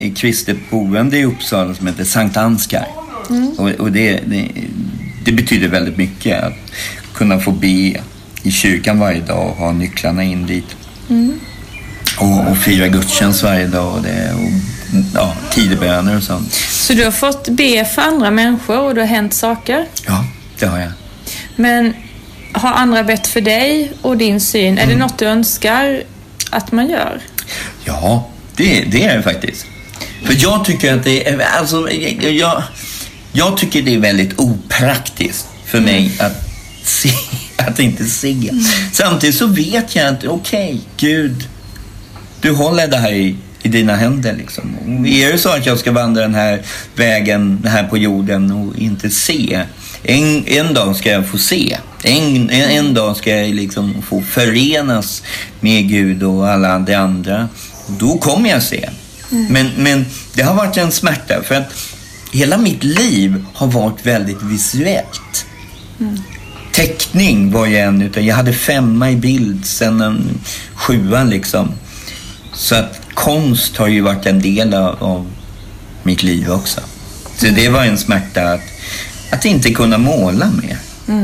i kristet boende i Uppsala som heter Sankt Ansgar. Och det betyder väldigt mycket att kunna få be i kyrkan varje dag och ha nycklarna in dit. Och fira gudstjänst varje dag och tideböner och sånt. Så du har fått be för andra människor och det har hänt saker? Ja, det har jag. Men har andra bett för dig och din syn? Är det något du önskar att man gör? Ja, det är det faktiskt. För jag tycker att det är... Alltså, jag tycker det är väldigt opraktiskt för mig att inte se. Samtidigt så vet jag att okej, Gud, du håller det här i dina händer liksom. Och är det så att jag ska vandra den här vägen här på jorden och inte se, en dag ska jag få se. En dag ska jag liksom få förenas med Gud och alla de andra. Då kommer jag se. Men det har varit en smärta för att hela mitt liv har varit väldigt visuellt. Teckning var ju en utan jag hade 5 i bild sen en 7 liksom. Så att konst har ju varit en del av mitt liv också. Så det var en smärta att inte kunna måla mer.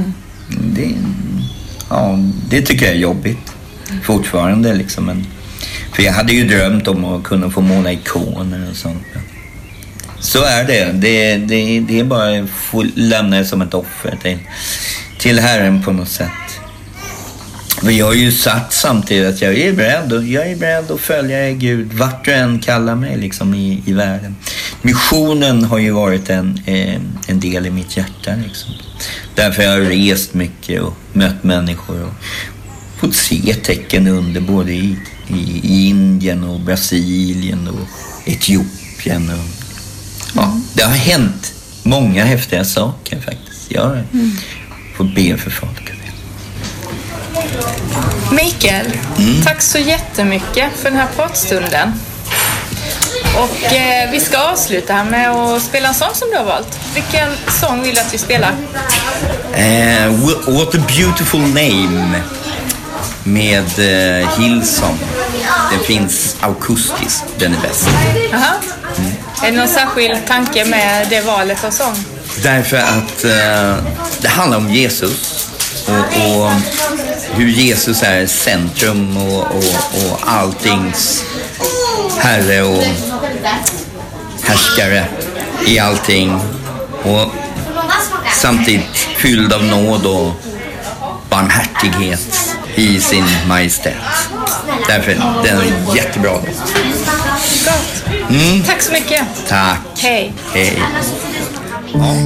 Det tycker jag är jobbigt fortfarande liksom. För jag hade ju drömt om att kunna få måla ikoner och sånt. Så är det. Det är bara att få lämna det som ett offer till Herren på något sätt. Men jag har ju sagt samtidigt att jag är beredd att följa Gud vart du än kallar mig liksom i världen. Missionen har ju varit en del i mitt hjärta liksom. Därför har jag rest mycket och mött människor och fått se tecken under både i Indien och Brasilien och Etiopien och det har hänt många häftiga saker faktiskt. Jag har fått be för folk. Mikael, tack så jättemycket för den här pratstunden. Och vi ska avsluta här med att spela en sång som du har valt. Vilken sång vill du att vi spelar? What a Beautiful Name med Hillsong. Den finns akustiskt, den är bäst. Aha. Är det någon särskild tanke med det valet av sång? Därför att det handlar om Jesus och hur Jesus är centrum och alltings herre och härskare i allting och samtidigt fylld av nåd och barmhärtighet i sin majestät. Därför den är jättebra. Gott. Tack så mycket. Tack. Hej. Hej.